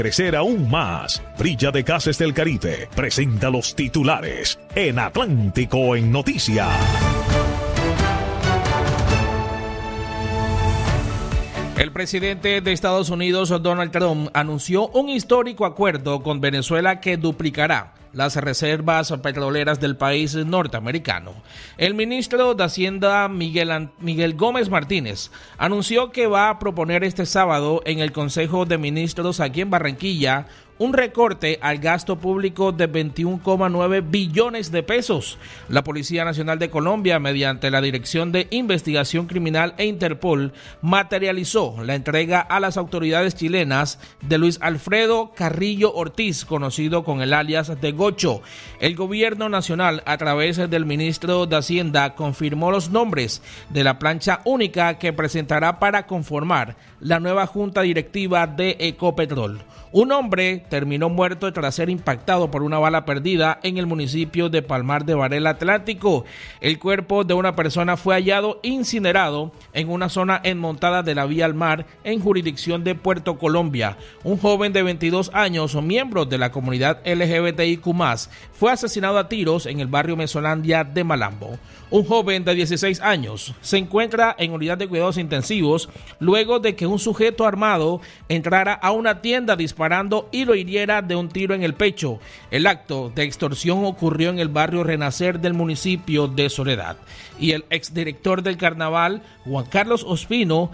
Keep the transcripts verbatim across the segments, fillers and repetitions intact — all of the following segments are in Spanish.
Crecer aún más. Brilla de Gases del Caribe presenta los titulares en Atlántico en Noticias. El presidente de Estados Unidos, Donald Trump, anunció un histórico acuerdo con Venezuela que duplicará las reservas petroleras del país norteamericano. El ministro de Hacienda, Miguel, Miguel Gómez Martínez, anunció que va a proponer este sábado en el Consejo de Ministros aquí en Barranquilla un recorte al gasto público de veintiuno coma nueve billones de pesos. La Policía Nacional de Colombia, mediante la Dirección de Investigación Criminal e Interpol, materializó la entrega a las autoridades chilenas de Luis Alfredo Carrillo Ortiz, conocido con el alias de Gocho. El gobierno nacional, a través del ministro de Hacienda, confirmó los nombres de la plancha única que presentará para conformar la nueva junta directiva de Ecopetrol. Un hombre terminó muerto tras ser impactado por una bala perdida en el municipio de Palmar de Varela Atlántico. El cuerpo de una persona fue hallado incinerado en una zona enmontada de la vía al mar en jurisdicción de Puerto Colombia. Un joven de veintidós años, miembro de la comunidad L G B T I Q más, fue asesinado a tiros en el barrio Mesolandia de Malambo. Un joven de dieciséis años se encuentra en unidad de cuidados intensivos luego de que un sujeto armado entrara a una tienda disparando y lo hiriera de un tiro en el pecho. El acto de extorsión ocurrió en el barrio Renacer del municipio de Soledad. Y el exdirector del carnaval, Juan Carlos Ospino,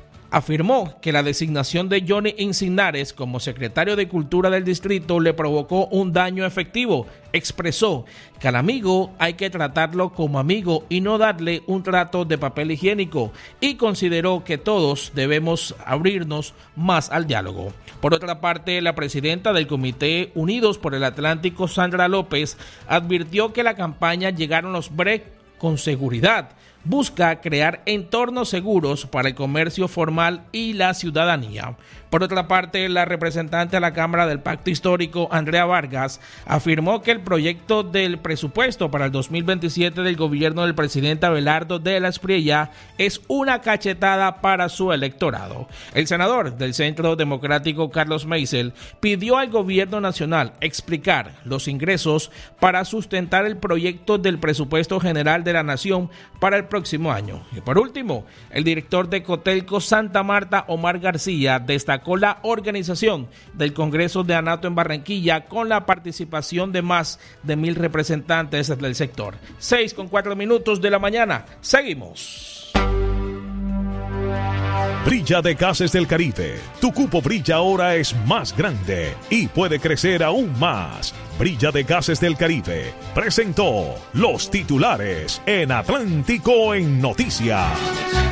afirmó que la designación de Johnny Insignares como secretario de Cultura del distrito le provocó un daño efectivo. Expresó que al amigo hay que tratarlo como amigo y no darle un trato de papel higiénico, y consideró que todos debemos abrirnos más al diálogo. Por otra parte, la presidenta del Comité Unidos por el Atlántico, Sandra López, advirtió que la campaña Llegaron los B R E C con seguridad busca crear entornos seguros para el comercio formal y la ciudadanía. Por otra parte, la representante a la Cámara del Pacto Histórico, Andrea Vargas, afirmó que el proyecto del presupuesto para el dos mil veintisiete del gobierno del presidente Abelardo de la Espriella es una cachetada para su electorado. El senador del Centro Democrático, Carlos Meisel, pidió al gobierno nacional explicar los ingresos para sustentar el proyecto del presupuesto general de la nación para el próximo año. Y por último, el director de Cotelco Santa Marta, Omar García, destacó la organización del Congreso de Anato en Barranquilla con la participación de más de mil representantes del sector. Seis con cuatro minutos de la mañana. Seguimos. Brilla de Gases del Caribe. Tu cupo Brilla ahora es más grande y puede crecer aún más. Brilla de Gases del Caribe presentó los titulares en Atlántico en Noticias.